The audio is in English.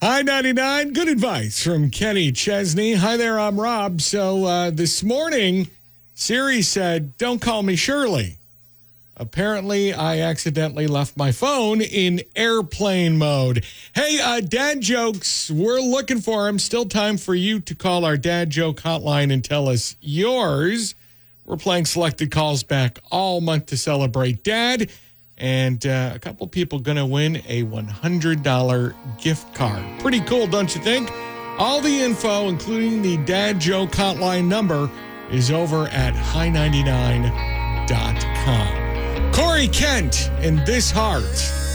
Hi, 99. Good advice from Kenny Chesney. Hi there, I'm Rob. So this morning, Siri said, don't call me Shirley. Apparently, I accidentally left my phone in airplane mode. Hey, dad jokes, we're looking for them. Still time for you to call our dad joke hotline and tell us yours. We're playing selected calls back all month to celebrate Dad. And a couple people going to win a $100 gift card. Pretty cool, don't you think? All the info, including the dad joke hotline number, is over at high99.com. Corey Kent in This Heart.